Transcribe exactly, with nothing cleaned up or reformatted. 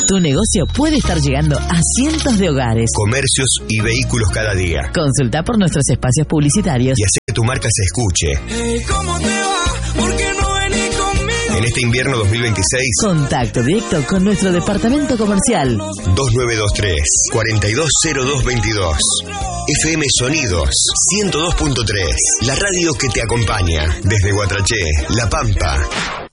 Tu negocio puede estar llegando a cientos de hogares, comercios y vehículos cada día. Consulta por nuestros espacios publicitarios y hace que tu marca se escuche. Hey, ¿cómo te va? ¿Por qué no venís conmigo? En este invierno dos mil veintiséis, contacto directo con nuestro departamento comercial. dos nueve dos tres, cuatro dos cero dos veintidós. F M Sonidos ciento dos punto tres, la radio que te acompaña desde Guatraché, La Pampa.